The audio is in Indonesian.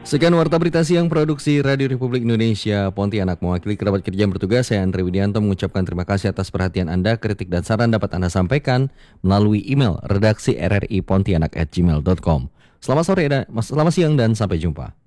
Sekian Warta Berita Siang Produksi Radio Republik Indonesia Pontianak. Mewakili kerabat kerja yang bertugas, saya Andre Widianto mengucapkan terima kasih atas perhatian Anda. Kritik dan saran dapat Anda sampaikan melalui email redaksi rripontianak@gmail.com. Selamat siang dan sampai jumpa.